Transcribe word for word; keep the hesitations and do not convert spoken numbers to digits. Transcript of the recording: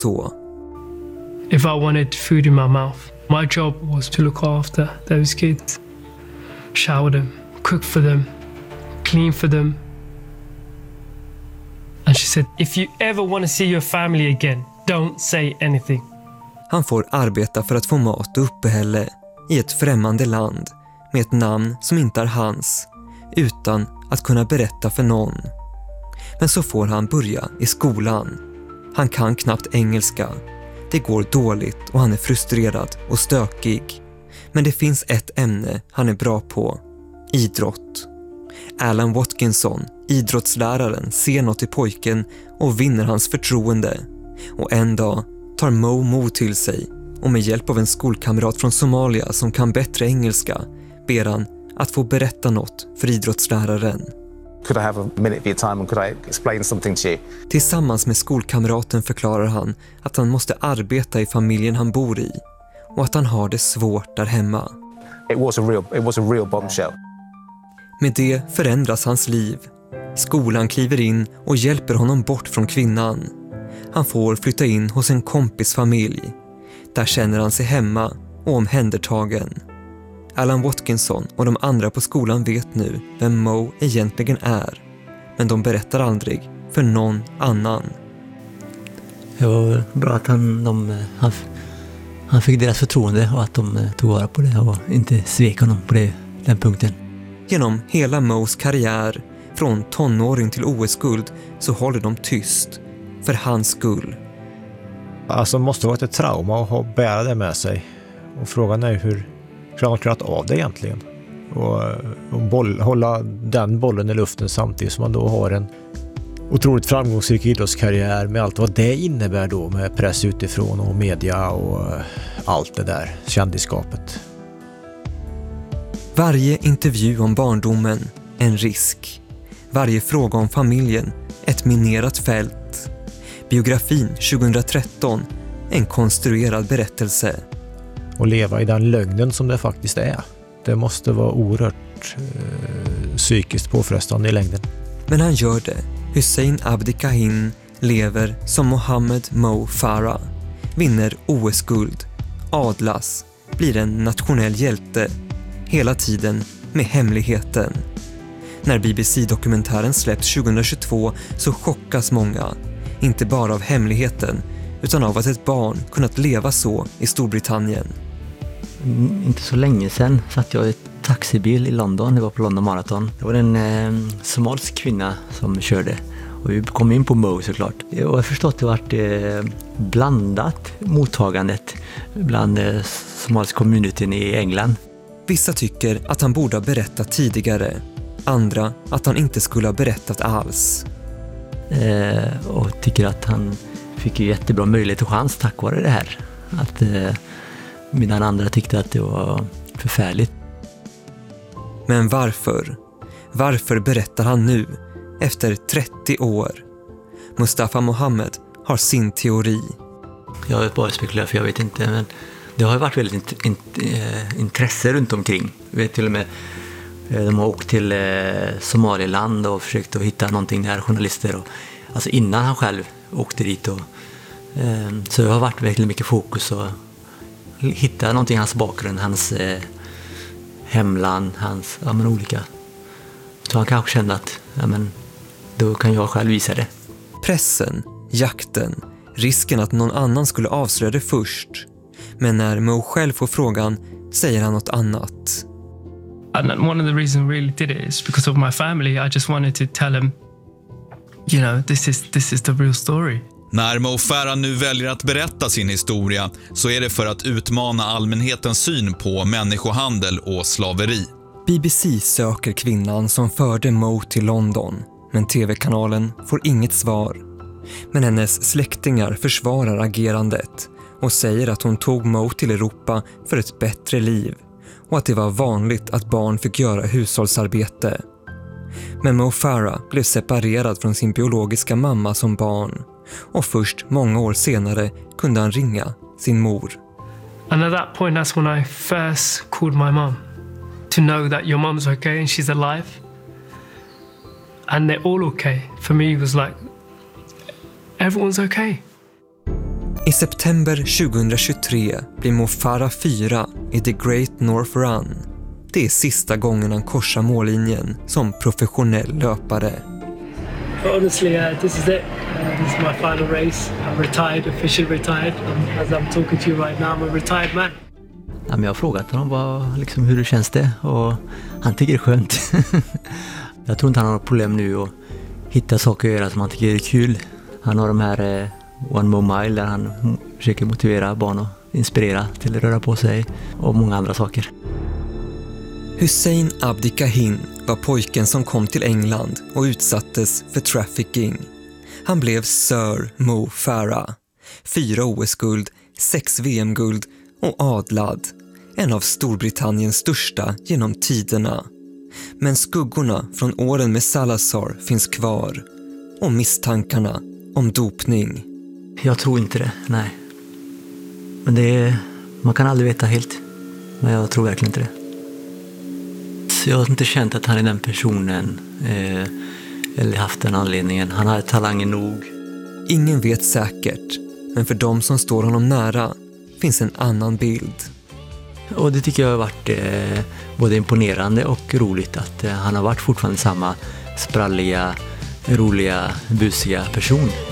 då. If I wanted food in my mouth, my job was to look after those kids. Shower them, cook for them, clean for them. And she said, if you ever want to see your family again, don't say anything. Han får arbeta för att få mat och uppehälle i ett främmande land med ett namn som inte är hans, utan att kunna berätta för någon. Men så får han börja i skolan. Han kan knappt engelska. Det går dåligt och han är frustrerad och stökig. Men det finns ett ämne han är bra på. Idrott. Alan Watkinson, idrottsläraren, ser något i pojken och vinner hans förtroende. Och en dag tar Mo mod till sig och med hjälp av en skolkamrat från Somalia som kan bättre engelska ber han att få berätta något för idrottsläraren. Could I have a minute of your time and could I explain something to you? Tillsammans med skolkamraten förklarar han att han måste arbeta i familjen han bor i och att han har det svårt där hemma. It was a real, it was a real bombshell. Med det förändras hans liv. Skolan kliver in och hjälper honom bort från kvinnan. Han får flytta in hos en kompis familj. Där känner han sig hemma och omhändertagen. Alan Watkinson och de andra på skolan vet nu vem Mo egentligen är. Men de berättar aldrig för någon annan. Det var bra att han, de, han, han fick deras förtroende och att de tog vara på det och inte svek honom på det, den punkten. Genom hela Mos karriär, från tonåring till O S-guld, så håller de tyst för hans skull. Alltså det måste ha varit ett trauma att ha bära det med sig. Och frågan är hur, hur han har klarat av det egentligen. Och, och boll, hålla den bollen i luften samtidigt som man då har en otroligt framgångsrik idrottskarriär med allt vad det innebär då med press utifrån och media och allt det där, kändisskapet. Varje intervju om barndomen en risk. Varje fråga om familjen ett minerat fält. Biografin tjugohundratretton en konstruerad berättelse. Och leva i den lögnen som det faktiskt är. Det måste vara oerhört eh, psykiskt påfrestande i längden. Men han gör det. Hussein Abdi Kahin lever som Mohammed Mo Farah. Vinner O S-guld. Adlas. Blir en nationell hjälte. Hela tiden med hemligheten. När B B C-dokumentären släpps tjugohundratjugotvå så chockas många. Inte bara av hemligheten utan av att ett barn kunnat leva så i Storbritannien. Inte så länge sedan satt jag i ett taxibil i London. Det var på London Marathon. Det var en eh, somalisk kvinna som körde. Och vi kom in på Mo såklart. Jag har förstått att det varit eh, blandat mottagandet bland eh, somalisk communityn i England. Vissa tycker att han borde ha berättat tidigare. Andra att han inte skulle ha berättat alls. Eh, och tycker att han fick ju jättebra möjlighet och chans tack vare det här. Att, eh, medan andra tyckte att det var förfärligt. Men varför? Varför berättar han nu, efter trettio år? Mustafa Mohammed har sin teori. Jag har bara spekulerat för jag vet inte, men det har ju varit väldigt int- int- äh, intresse runt omkring. Jag vet till och med de har åkt till eh, Somaliland och försökt att hitta någonting där, journalister. Och, alltså innan han själv åkte dit. Och, eh, så det har varit väldigt mycket fokus att hitta någonting i hans bakgrund, hans eh, hemland, hans ja, men olika. Så han kanske kände att ja, men, då kan jag själv visa det. Pressen, jakten, risken att någon annan skulle avslöja det först. Men när Mo själv får frågan säger han något annat. And one of the reasons I really did it is because of my family. I just wanted to tell them, you know, this is this is the real story. När Mo Farah nu väljer att berätta sin historia så är det för att utmana allmänhetens syn på människohandel och slaveri. B B C söker kvinnan som förde Mo till London, men tv-kanalen får inget svar. Men hennes släktingar försvarar agerandet och säger att hon tog Mo till Europa för ett bättre liv och att det var vanligt att barn fick göra hushållsarbete. Men Mo Farah blev separerad från sin biologiska mamma som barn och först många år senare kunde han ringa sin mor. And at that point that's when I first called my mum to know that your mum's okay and she's alive. And they're all okay. For me it was like everyone's okay. I september tjugohundratjugotre blir Mo Farah fyra i The Great North Run. Det är sista gången han korsar mållinjen som professionell löpare. Honestly, uh, this is it. Uh, this is my final race. I'm retired, officially retired. Um, as I'm talking to you right now, I'm a retired man. Ja, men jag har frågat honom vad, liksom, hur det känns det, och han tycker det är skönt. Jag tror inte han har något problem nu att hitta saker att göra som han tycker är kul. Han har de här eh, One More Mile där han försöker motivera barn och inspirera till att röra på sig, och många andra saker. Hussein Abdi Kahin var pojken som kom till England och utsattes för trafficking. Han blev Sir Mo Farah. Fyra O S-guld, sex V M-guld och adlad. En av Storbritanniens största genom tiderna. Men skuggorna från åren med Salazar finns kvar. Och misstankarna om dopning. Jag tror inte det, nej. Men det är, man kan aldrig veta helt. Men jag tror verkligen inte det. Så jag har inte känt att han är den personen. Eh, eller haft den anledningen. Han har talangen nog. Ingen vet säkert. Men för de som står honom nära finns en annan bild. Och det tycker jag har varit eh, både imponerande och roligt. Att eh, han har varit fortfarande samma spralliga, roliga, busiga person.